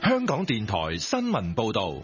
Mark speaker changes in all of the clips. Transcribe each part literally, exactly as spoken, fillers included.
Speaker 1: 香港電台新聞報道。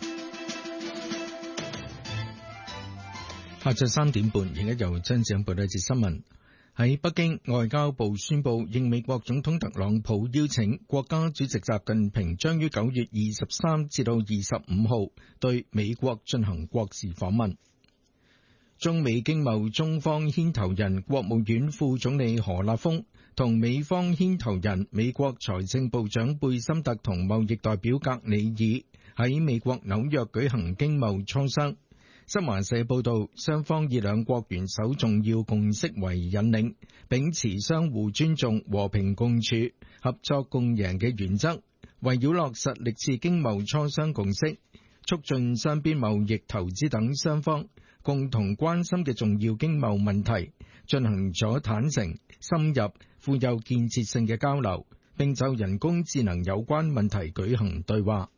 Speaker 2: 下晝三點半，而家由張子報道一節新聞。喺北京，外交部宣布，應美國總統特朗普邀請，國家主席習近平將於九月二十三至到二十五號對美國進行國事訪問。中美經貿中方牽頭人國務院副總理何立峰同美方牽頭人美國財政部長貝森特同貿易代表格里爾喺美國紐約舉行經貿磋商。新華社報道，雙方以兩國元首重要共識為引領，秉持相互尊重、和平共處、合作共贏嘅原則，圍繞落實歷次經貿磋商共識，促進雙邊貿易、投資等雙方共同關心嘅重要經貿問題，進行咗坦誠、深入、富有建設性嘅交流，並就人工智能有關問題舉行對話。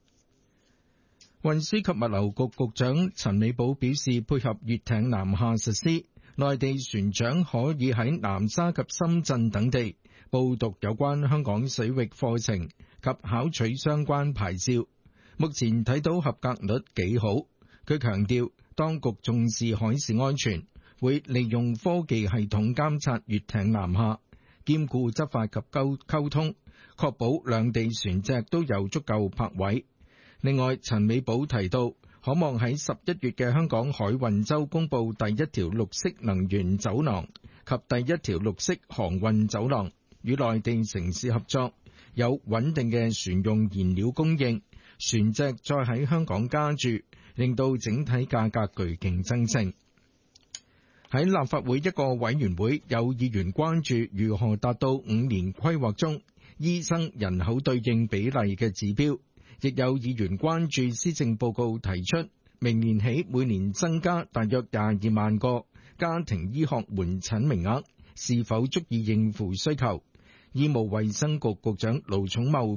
Speaker 2: 運輸及物流局局長陳美寶表示，配合粵艇南下實施，內地船長可以喺南沙及深圳等地報讀有關香港水域課程及考取相關牌照。目前睇到合格率幾好。佢強調，當局重視海事安全，會利用科技系統監察粵艇南下，兼顧執法及溝溝通，確保兩地船隻都有足夠泊位。另外，陳美寶提到，可望喺十一月嘅香港海運周公布第一條綠色能源走廊及第一條綠色航運走廊，與內地城市合作，有穩定嘅船用燃料供應，船隻再喺香港加注，令到整體價格具競爭性。喺立法會一個委員會，有議員關注如何達到五年規劃中醫生人口對應比例嘅指標。亦有議員關注施政報告提出，明年起每年增加大約廿二萬個家庭醫學門診名額，是否足以應付需求？醫務衛生局局長盧寵茂